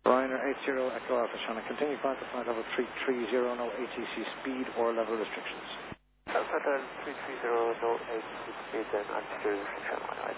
Ryanair 80 Echo Alpha Channel, continue flight to flight level 330, no ATC speed or level restrictions. Alpha 330, no ATC speed and altitude restriction.